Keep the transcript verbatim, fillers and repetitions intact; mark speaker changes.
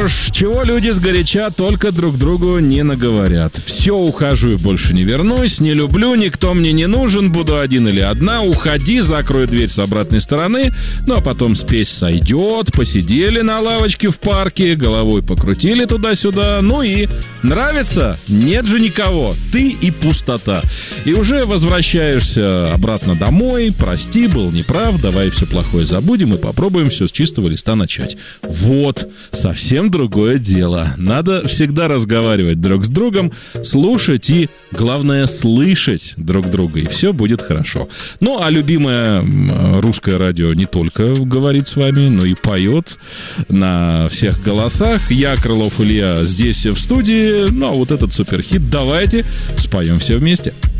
Speaker 1: уж, чего люди сгоряча только друг другу не наговорят. Все, ухожу и больше не вернусь, не люблю, никто мне не нужен, буду один или одна, уходи, закрой дверь с обратной стороны, ну а потом спесь сойдет, посидели на лавочке в парке, головой покрутили туда-сюда, ну и нравится? Нет же никого, ты и пустота. И уже возвращаешься обратно домой, прости, был неправ, давай все плохое забудем и попробуем все с чистого листа начать. Вот, совсем другое дело. Надо всегда разговаривать друг с другом, слушать и, главное, слышать друг друга, и все будет хорошо. Ну, а любимое русское радио не только говорит с вами, но и поет на всех голосах. Я, Крылов Илья, здесь в студии. Ну, а вот этот суперхит давайте споем все вместе.